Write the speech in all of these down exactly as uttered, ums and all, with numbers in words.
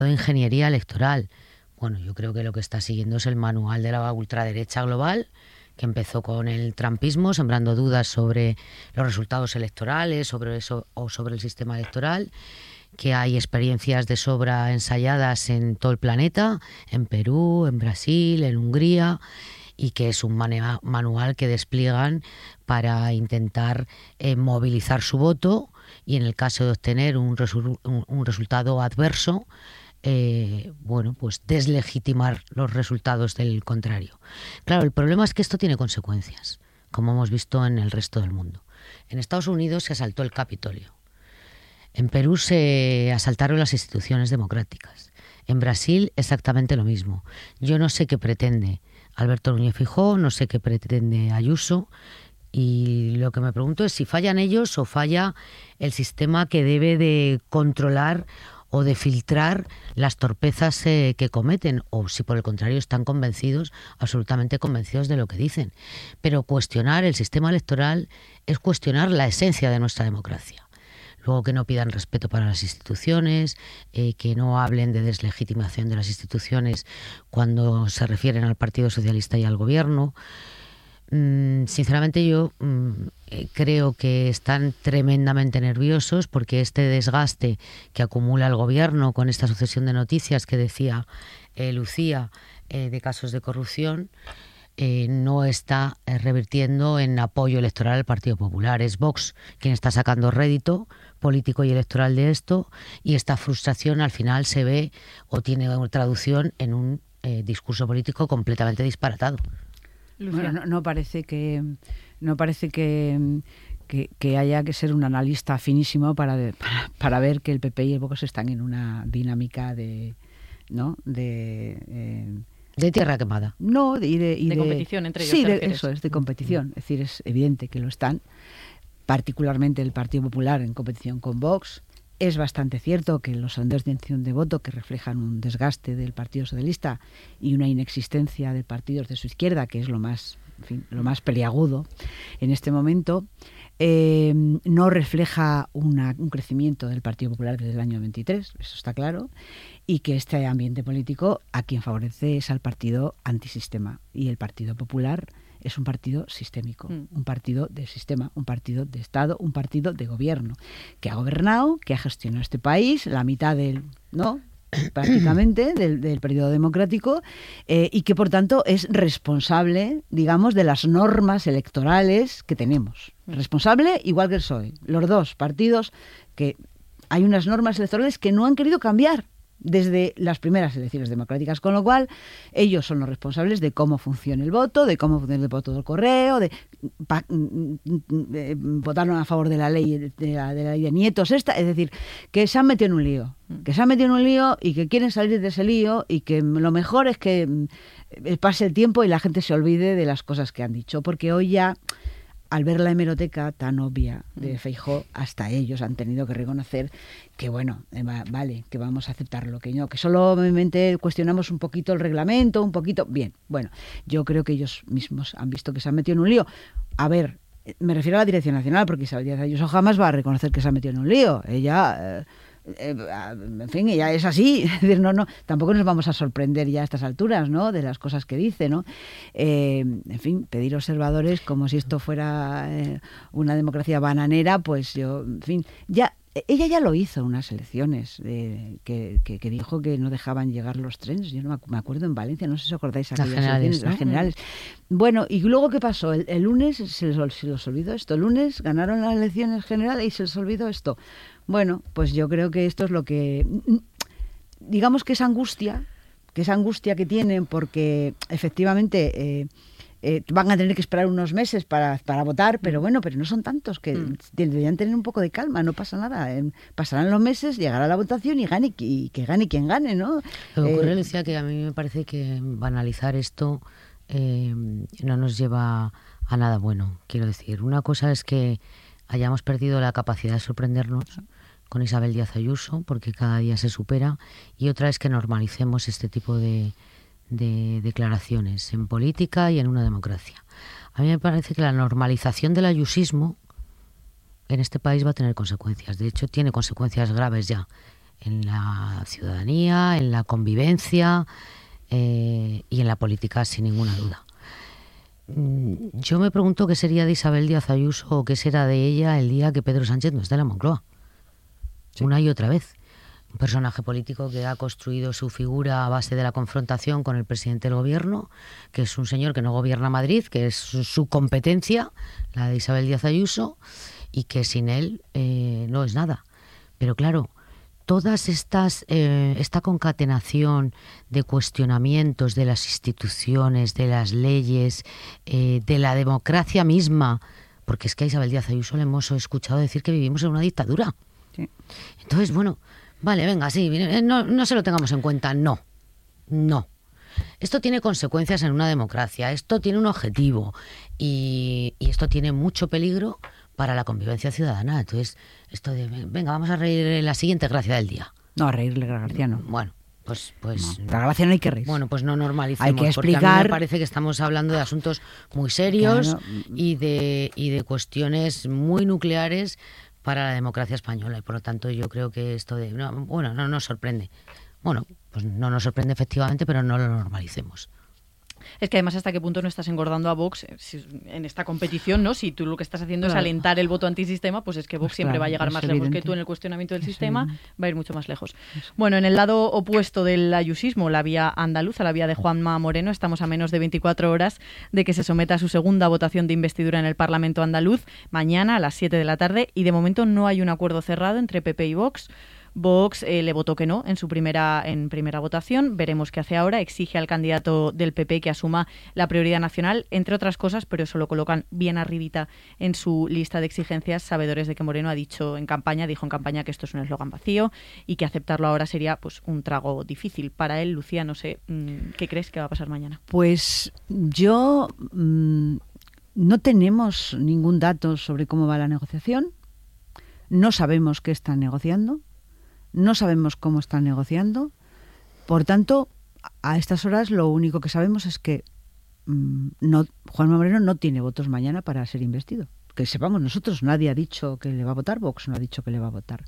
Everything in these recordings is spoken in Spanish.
de ingeniería electoral. Bueno, yo creo que lo que está siguiendo es el manual de la ultraderecha global, que empezó con el trumpismo, sembrando dudas sobre los resultados electorales, sobre eso o sobre el sistema electoral, que hay experiencias de sobra ensayadas en todo el planeta, en Perú, en Brasil, en Hungría, y que es un manual que despliegan para intentar eh, movilizar su voto y en el caso de obtener un, resu- un, un resultado adverso, eh, bueno, pues deslegitimar los resultados del contrario. Claro, el problema es que esto tiene consecuencias, como hemos visto en el resto del mundo. En Estados Unidos se asaltó el Capitolio. En Perú se asaltaron las instituciones democráticas. En Brasil exactamente lo mismo. Yo no sé qué pretende Alberto Núñez Feijóo, no sé qué pretende Ayuso, y lo que me pregunto es si fallan ellos o falla el sistema que debe de controlar o de filtrar las torpezas eh, que cometen, o si por el contrario están convencidos, absolutamente convencidos de lo que dicen. Pero cuestionar el sistema electoral es cuestionar la esencia de nuestra democracia. Luego, que no pidan respeto para las instituciones, eh, que no hablen de deslegitimación de las instituciones cuando se refieren al Partido Socialista y al Gobierno. Mm, sinceramente yo mm, eh, creo que están tremendamente nerviosos porque este desgaste que acumula el Gobierno con esta sucesión de noticias que decía eh, Lucía eh, de casos de corrupción, Eh, no está eh, revirtiendo en apoyo electoral al Partido Popular. Es Vox quien está sacando rédito político y electoral de esto, y esta frustración al final se ve o tiene una traducción en un eh, discurso político completamente disparatado. Bueno, no, no parece que no parece que, que, que haya que ser un analista finísimo para, de, para para ver que el P P y el Vox están en una dinámica de, ¿no? de eh, De tierra quemada. No, de, y de, y de, de competición entre ellos. Sí, de, eso es, de competición. Es decir, es evidente que lo están, particularmente el Partido Popular en competición con Vox. Es bastante cierto que los sondeos de intención de voto, que reflejan un desgaste del Partido Socialista y una inexistencia de partidos de su izquierda, que es lo más, en fin, lo más peliagudo en este momento, eh, no refleja una, un crecimiento del Partido Popular desde el año veintitrés, eso está claro, y que este ambiente político a quien favorece es al partido antisistema, y el Partido Popular es un partido sistémico, mm. un partido de sistema, un partido de Estado, un partido de gobierno, que ha gobernado, que ha gestionado este país, la mitad del, ¿no?, prácticamente del, del periodo democrático, eh, y que por tanto es responsable, digamos, de las normas electorales que tenemos. Responsable igual que el P S O E. Los dos partidos, que hay unas normas electorales que no han querido cambiar desde las primeras elecciones democráticas, con lo cual ellos son los responsables de cómo funciona el voto, de cómo funciona el voto del correo, de, pa, de votaron a favor de la ley de la, de la ley de nietos esta, es decir, que se han metido en un lío, que se han metido en un lío y que quieren salir de ese lío, y que lo mejor es que pase el tiempo y la gente se olvide de las cosas que han dicho, porque hoy ya, al ver la hemeroteca tan obvia de Feijóo, hasta ellos han tenido que reconocer que, bueno, eh, vale, que vamos a aceptarlo, que no, que solamente cuestionamos un poquito el reglamento, un poquito... Bien, bueno, yo creo que ellos mismos han visto que se han metido en un lío. A ver, me refiero a la Dirección Nacional, porque Isabel Díaz Ayuso jamás va a reconocer que se ha metido en un lío. Ella... Eh, Eh, en fin, ya es así. Es decir, no, no, tampoco nos vamos a sorprender ya a estas alturas, ¿no?, de las cosas que dice, ¿no? Eh, en fin, pedir observadores como si esto fuera eh, una democracia bananera, pues yo, en fin, ya ella ya lo hizo en unas elecciones, eh, que, que, que dijo que no dejaban llegar los trenes. Yo no me acuerdo en Valencia, no sé si os acordáis aquellas las generales, elecciones, ¿no? las generales. Bueno, ¿y luego qué pasó? El, el lunes se les, se les olvidó esto. El lunes ganaron las elecciones generales y se les olvidó esto. Bueno, pues yo creo que esto es lo que... Digamos que esa angustia, que esa angustia que tienen porque efectivamente... Eh, Eh, van a tener que esperar unos meses para, para votar, pero bueno, pero no son tantos, que mm. deberían tener un poco de calma, no pasa nada. Eh, pasarán los meses, llegará la votación y gane y que gane quien gane, ¿no? Lo que ocurre, eh, Lucía, que a mí me parece que banalizar esto eh, no nos lleva a nada bueno. Quiero decir, una cosa es que hayamos perdido la capacidad de sorprendernos con Isabel Díaz Ayuso, porque cada día se supera, y otra es que normalicemos este tipo de de declaraciones en política y en una democracia. A mí me parece que la normalización del ayusismo en este país va a tener consecuencias. De hecho, tiene consecuencias graves ya en la ciudadanía, en la convivencia eh, y en la política, sin ninguna duda. Yo me pregunto qué sería de Isabel Díaz Ayuso o qué será de ella el día que Pedro Sánchez no esté en la Moncloa. Sí. Una y otra vez. Un personaje político que ha construido su figura a base de la confrontación con el presidente del gobierno, que es un señor que no gobierna Madrid, que es su, su competencia, la de Isabel Díaz Ayuso, y que sin él eh, no es nada. Pero claro, todas estas, eh, esta concatenación de cuestionamientos de las instituciones, de las leyes, eh, de la democracia misma, porque es que a Isabel Díaz Ayuso le hemos escuchado decir que vivimos en una dictadura. Sí. Entonces, bueno, vale, venga, sí, no, no se lo tengamos en cuenta, no, no. Esto tiene consecuencias en una democracia, esto tiene un objetivo y, y esto tiene mucho peligro para la convivencia ciudadana. Entonces, esto de, venga, vamos a reír la siguiente gracia del día. No, a reírle la gracia no. Bueno, pues... pues no, la gracia no hay que reír. Bueno, pues no normalicemos, hay que explicar... porque a mí me parece que estamos hablando de asuntos muy serios claro. y, de, y de cuestiones muy nucleares para la democracia española. Y por lo tanto, yo creo que esto de... No, bueno, no nos sorprende. Bueno, pues no nos sorprende efectivamente, pero no lo normalicemos. Es que además hasta qué punto no estás engordando a Vox en esta competición, ¿no? Si tú lo que estás haciendo claro. es alentar el voto antisistema, pues es que Vox pues siempre claro, va a llegar más evidente. lejos que tú en el cuestionamiento del es sistema, evidente. va a ir mucho más lejos. Bueno, en el lado opuesto del ayusismo, la vía andaluza, la vía de Juanma Moreno, estamos a menos de veinticuatro horas de que se someta a su segunda votación de investidura en el Parlamento andaluz, mañana a las siete de la tarde, y de momento no hay un acuerdo cerrado entre P P y Vox. Vox eh, le votó que no en su primera en primera votación. Veremos qué hace ahora. Exige al candidato del P P que asuma la prioridad nacional, entre otras cosas, pero eso lo colocan bien arribita en su lista de exigencias, sabedores de que Moreno ha dicho en campaña, dijo en campaña que esto es un eslogan vacío y que aceptarlo ahora sería pues un trago difícil para él. Lucía, no sé, ¿qué crees que va a pasar mañana? Pues yo mmm, no tenemos ningún dato sobre cómo va la negociación. No sabemos qué están negociando. No sabemos cómo están negociando. Por tanto, a estas horas lo único que sabemos es que mmm, no, Juanma Moreno no tiene votos mañana para ser investido. Que sepamos nosotros, nadie ha dicho que le va a votar, Vox no ha dicho que le va a votar.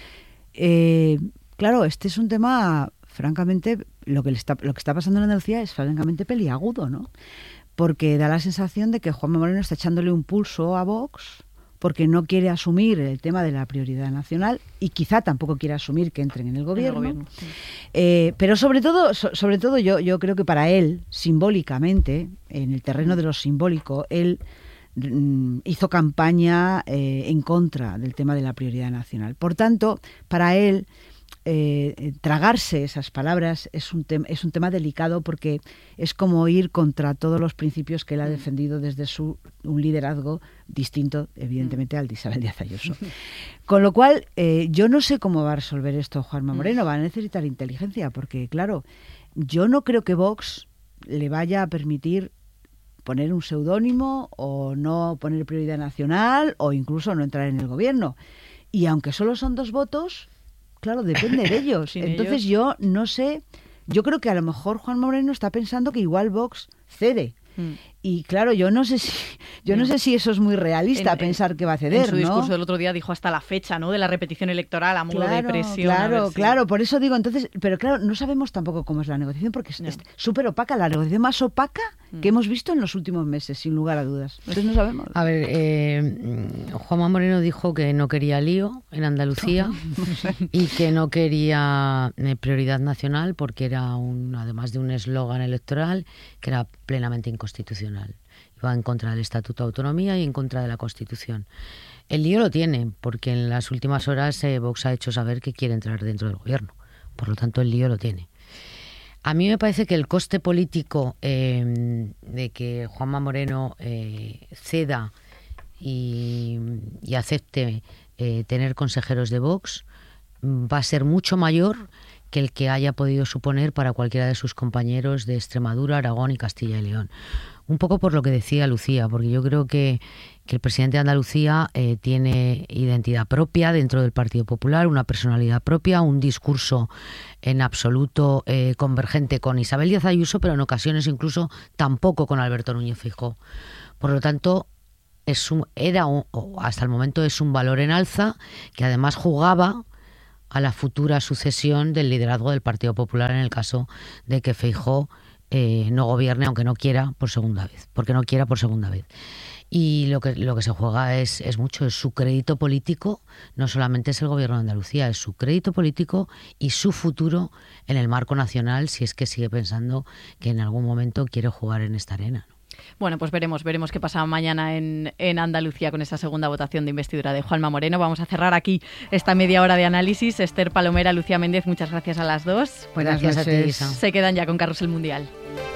Eh, claro, este es un tema, francamente, lo que, le está, lo que está pasando en Andalucía es francamente peliagudo, ¿no? Porque da la sensación de que Juanma Moreno está echándole un pulso a Vox porque no quiere asumir el tema de la prioridad nacional y quizá tampoco quiere asumir que entren en el gobierno. En el gobierno sí. eh, pero sobre todo, so, sobre todo yo, yo creo que para él, simbólicamente, en el terreno de lo simbólico, él mm, hizo campaña eh, en contra del tema de la prioridad nacional. Por tanto, para él, Eh, tragarse esas palabras es un, te- es un tema delicado porque es como ir contra todos los principios que él ha defendido desde su un liderazgo distinto, evidentemente, al de Isabel Díaz Ayuso. Con lo cual, eh, yo no sé cómo va a resolver esto Juanma Moreno. Va a necesitar inteligencia porque, claro, yo no creo que Vox le vaya a permitir poner un seudónimo o no poner prioridad nacional o incluso no entrar en el gobierno. Y aunque solo son dos votos... Claro, depende de ellos. Sin Entonces ellos... yo no sé, yo creo que a lo mejor Juan Moreno está pensando que igual Vox cede. Mm. Y claro, yo no sé si yo no, no sé si eso es muy realista, en, pensar que va a ceder, en su ¿no? discurso del otro día dijo hasta la fecha, ¿no?, de la repetición electoral a modo claro, de presión. Claro, si... claro, por eso digo, entonces, pero claro, no sabemos tampoco cómo es la negociación porque no. es súper opaca, la negociación más opaca mm. que hemos visto en los últimos meses, sin lugar a dudas. Entonces no sabemos. A ver, eh, Juanma Moreno dijo que no quería lío en Andalucía no, no sé. y que no quería eh, prioridad nacional porque era un, además de un eslogan electoral, que era plenamente inconstitucional. Va en contra del Estatuto de Autonomía y en contra de la Constitución. El lío lo tiene, porque en las últimas horas eh, Vox ha hecho saber que quiere entrar dentro del gobierno. Por lo tanto, el lío lo tiene. A mí me parece que el coste político eh, de que Juanma Moreno eh, ceda y, y acepte eh, tener consejeros de Vox va a ser mucho mayor que el que haya podido suponer para cualquiera de sus compañeros de Extremadura, Aragón y Castilla y León. Un poco por lo que decía Lucía, porque yo creo que, que el presidente de Andalucía eh, tiene identidad propia dentro del Partido Popular, una personalidad propia, un discurso en absoluto eh, convergente con Isabel Díaz Ayuso, pero en ocasiones incluso tampoco con Alberto Núñez Feijóo. Por lo tanto, es un, era un, o hasta el momento es un valor en alza que además jugaba a la futura sucesión del liderazgo del Partido Popular en el caso de que Feijóo eh, no gobierne, aunque no quiera, por segunda vez, porque no quiera por segunda vez. Y lo que, lo que se juega es, es mucho, es su crédito político, no solamente es el gobierno de Andalucía, es su crédito político y su futuro en el marco nacional, si es que sigue pensando que en algún momento quiere jugar en esta arena, ¿no? Bueno, pues veremos, veremos qué pasa mañana en, en Andalucía con esa segunda votación de investidura de Juanma Moreno. Vamos a cerrar aquí esta media hora de análisis. Esther Palomera, Lucía Méndez, muchas gracias a las dos. Buenas Gracias noches. a ti, Isa. Se quedan ya con Carrusel Mundial.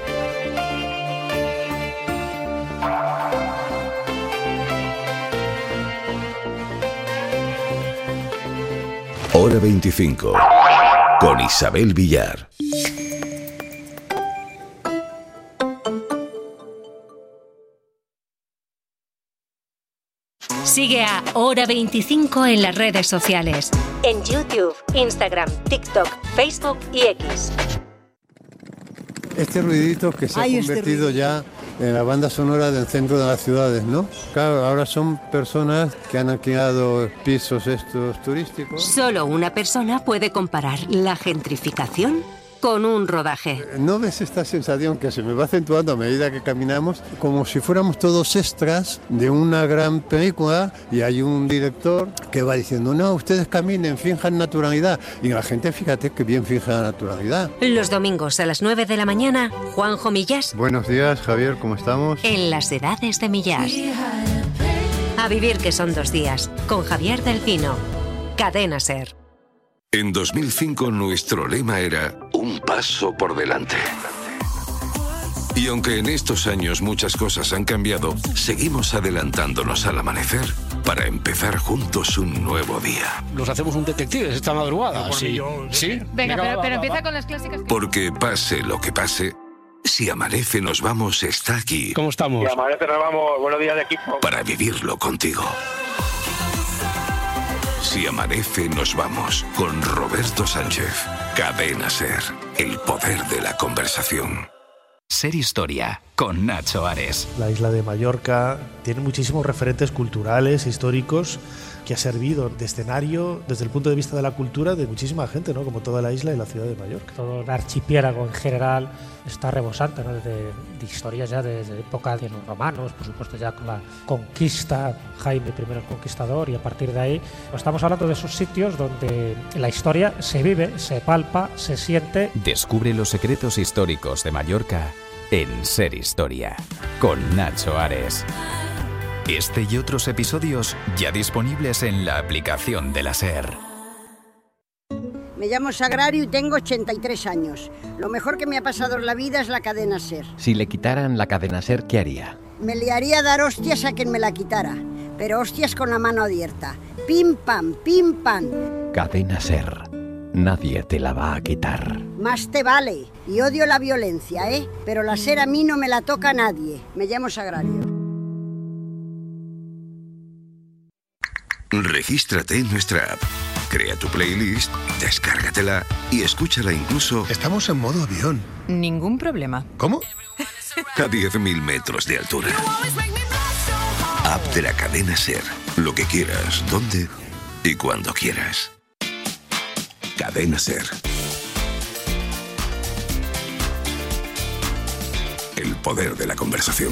Hora veinticinco, con Isabel Villar. Sigue a Hora veinticinco en las redes sociales. En YouTube, Instagram, TikTok, Facebook y X. Este ruidito que se Ay, ha este convertido ruidito. ya en la banda sonora del centro de las ciudades, ¿no? Claro, ahora son personas que han alquilado pisos estos turísticos. Solo una persona puede comparar la gentrificación con un rodaje. ¿No ves esta sensación que se me va acentuando a medida que caminamos? Como si fuéramos todos extras de una gran película y hay un director que va diciendo, no, ustedes caminen, finjan naturalidad. Y la gente, fíjate que bien finge la naturalidad. Los domingos a las nueve de la mañana, Juanjo Millás Buenos días, Javier, ¿cómo estamos? en Las Edades de Millás. A vivir que son dos días, con Javier Delfino. Cadena SER. En dos mil cinco nuestro lema era un paso por delante. Y aunque en estos años muchas cosas han cambiado, seguimos adelantándonos al amanecer para empezar juntos un nuevo día. Nos hacemos un detective esta madrugada. Sí. ¿Sí? Venga, pero, va, pero va, empieza va. con las clásicas. Porque pase lo que pase, si amanece nos vamos está aquí ¿Cómo estamos? Y amanece, nos vamos. Buenos días de equipo. para vivirlo contigo. Si amanece nos vamos con Roberto Sánchez. Cadena SER, el poder de la conversación. Ser Historia, con Nacho Ares. La isla de Mallorca tiene muchísimos referentes culturales, históricos, que ha servido de escenario desde el punto de vista de la cultura de muchísima gente, ¿no? Como toda la isla y la ciudad de Mallorca. Todo el archipiélago en general está rebosante, ¿no? de, de historias ya desde época de los romanos, por supuesto ya con la conquista, Jaime primero el Conquistador, y a partir de ahí pues estamos hablando de esos sitios donde la historia se vive, se palpa, se siente. Descubre los secretos históricos de Mallorca en Ser Historia, con Nacho Ares. Este y otros episodios ya disponibles en la aplicación de la SER. Me llamo Sagrario y tengo ochenta y tres años. Lo mejor que me ha pasado en la vida es la cadena SER. Si le quitaran la cadena SER, ¿qué haría? Me liaría a dar hostias a quien me la quitara, pero hostias con la mano abierta. Pim pam, pim pam. Cadena SER. Nadie te la va a quitar. Más te vale. Y odio la violencia, ¿eh? Pero la SER a mí no me la toca a nadie. Me llamo Sagrario. Regístrate en nuestra app, crea tu playlist, descárgatela y escúchala incluso... Estamos en modo avión. Ningún problema. ¿Cómo? A diez mil metros de altura. App de la cadena SER. Lo que quieras, donde y cuando quieras. Cadena SER. El poder de la conversación.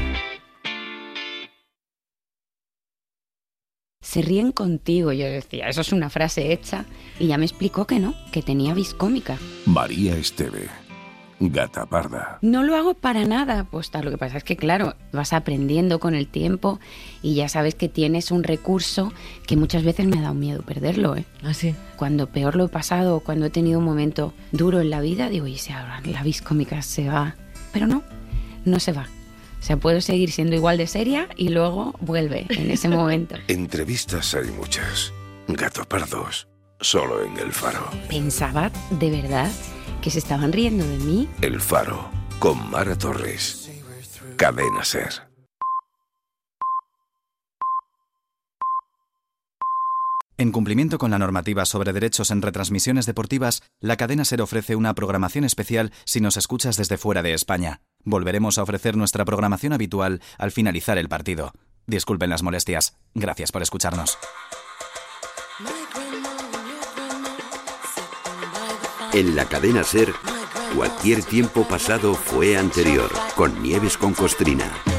Se ríen contigo. Yo decía, eso es una frase hecha. Y ya me explicó que no, que tenía vis cómica. María Esteve, gata parda. No lo hago para nada. Pues tal, lo que pasa es que, claro, vas aprendiendo con el tiempo y ya sabes que tienes un recurso que muchas veces me ha dado miedo perderlo, ¿eh? ¿Ah, sí? Cuando peor lo he pasado, cuando he tenido un momento duro en la vida, digo, y si ahora la vis cómica se va. Pero no, no se va. O sea, puedo seguir siendo igual de seria y luego vuelve en ese momento. Entrevistas hay muchas. Gato pardos, solo en El Faro. Pensaba, de verdad, que se estaban riendo de mí. El Faro, con Mara Torres. Cadena SER. En cumplimiento con la normativa sobre derechos en retransmisiones deportivas, la cadena SER ofrece una programación especial si nos escuchas desde fuera de España. Volveremos a ofrecer nuestra programación habitual al finalizar el partido. Disculpen las molestias. Gracias por escucharnos. En la cadena SER, cualquier tiempo pasado fue anterior, con Nieves con Costrina.